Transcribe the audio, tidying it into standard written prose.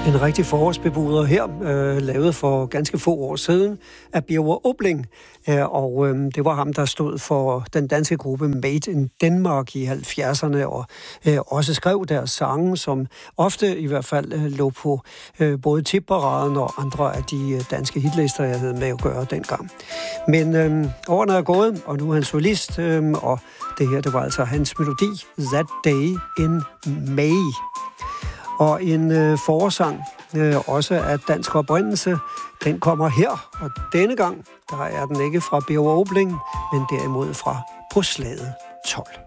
En rigtig forårsbebuder her, lavet for ganske få år siden af Birger Obling. Og det var ham, der stod for den danske gruppe Made in Denmark i 70'erne, og også skrev deres sange, som ofte i hvert fald lå på både tipparaden og andre af de danske hitlister, jeg havde med at gøre dengang. Men årene er gået, og nu er han solist, og det her, det var altså hans melodi, That Day in May. Og en forårssang, også af dansk oprindelse, den kommer her, og denne gang, der er den ikke fra Birger Obling, men derimod fra På slaget 12.